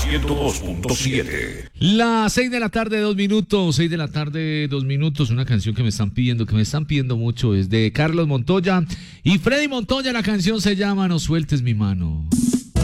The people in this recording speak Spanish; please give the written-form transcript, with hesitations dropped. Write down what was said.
102.7. Las 6 de la tarde, 2 minutos. 6 de la tarde, 2 minutos. Una canción que me están pidiendo mucho, es de Carlos Montoya y Freddy Montoya. La canción se llama No sueltes mi mano.